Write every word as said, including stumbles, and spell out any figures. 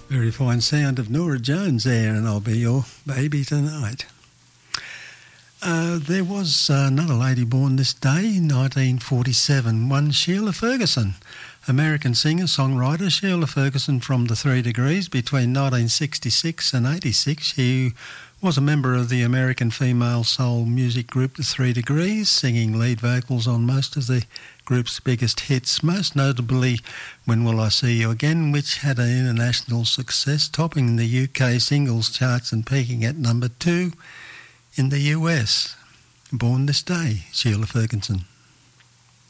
Very fine sound of Norah Jones there, and I'll be your baby tonight. Uh, there was uh, another lady born this day, nineteen forty-seven, one Sheila Ferguson, American singer-songwriter Sheila Ferguson from the Three Degrees. Between nineteen sixty-six and eighty-six, she was a member of the American female soul music group The Three Degrees, singing lead vocals on most of the group's biggest hits, most notably When Will I See You Again, which had an international success, topping the U K singles charts and peaking at number two in the U S. Born this day, Sheila Ferguson.